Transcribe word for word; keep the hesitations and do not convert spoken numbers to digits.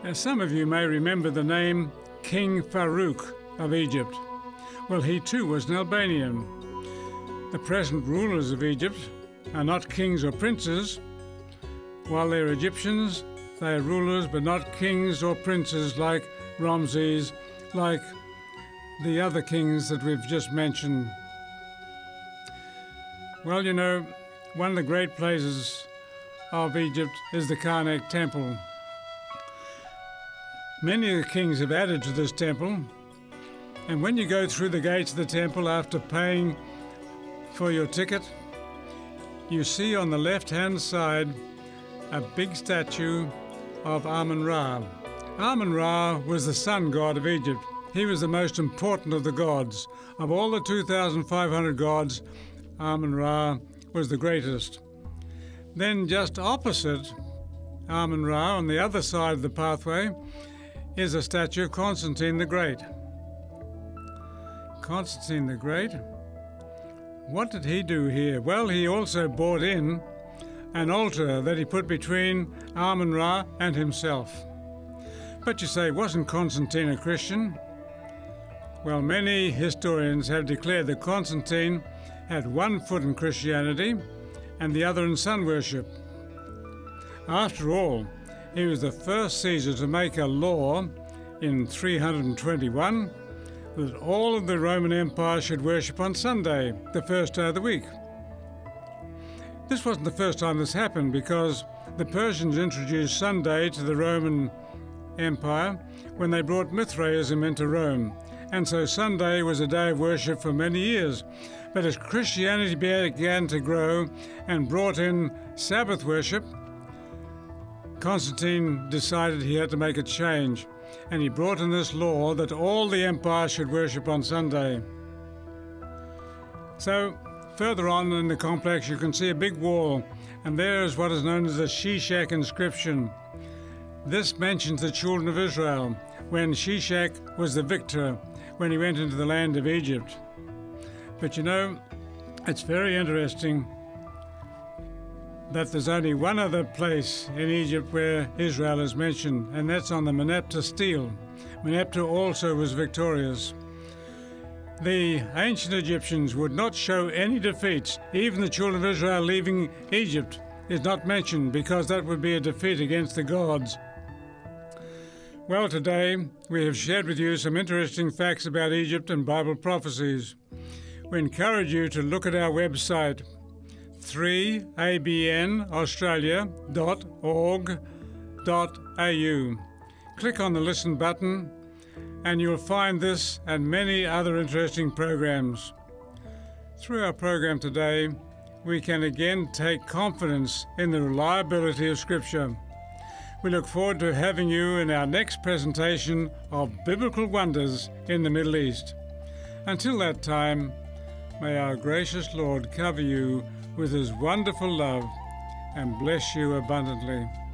Now, some of you may remember the name King Farouk of Egypt. Well, he too was an Albanian. The present rulers of Egypt are not kings or princes. While they're Egyptians, they are rulers but not kings or princes like Ramses, like the other kings that we've just mentioned. Well, you know, one of the great places of Egypt is the Karnak Temple. Many of the kings have added to this temple, and when you go through the gates of the temple after paying for your ticket, you see on the left-hand side a big statue of Amun-Ra. Amun-Ra was the sun god of Egypt. He was the most important of the gods. Of all the two thousand five hundred gods, Amun-Ra was the greatest. Then just opposite Amun-Ra, on the other side of the pathway, is a statue of Constantine the Great. Constantine the Great, what did he do here? Well, he also brought in an altar that he put between Amun-Ra and himself. But you say, wasn't Constantine a Christian? Well, many historians have declared that Constantine had one foot in Christianity and the other in sun worship. After all, he was the first Caesar to make a law in three hundred twenty-one that all of the Roman Empire should worship on Sunday, the first day of the week. This wasn't the first time this happened, because the Persians introduced Sunday to the Roman Empire when they brought Mithraism into Rome, and so Sunday was a day of worship for many years. But as Christianity began to grow and brought in Sabbath worship, Constantine decided he had to make a change, and he brought in this law that all the empire should worship on Sunday. So, further on in the complex you can see a big wall, and there is what is known as the Shishak inscription. This mentions the children of Israel, when Shishak was the victor, when he went into the land of Egypt. But you know, it's very interesting that there's only one other place in Egypt where Israel is mentioned, and that's on the Merneptah stele. Merneptah also was victorious. The ancient Egyptians would not show any defeats. Even the children of Israel leaving Egypt is not mentioned, because that would be a defeat against the gods. Well, today we have shared with you some interesting facts about Egypt and Bible prophecies. We encourage you to look at our website, three A B N australia dot org dot A U. Click on the Listen button and you'll find this and many other interesting programs. Through our program today, we can again take confidence in the reliability of Scripture. We look forward to having you in our next presentation of Biblical Wonders in the Middle East. Until that time, may our gracious Lord cover you with His wonderful love and bless you abundantly.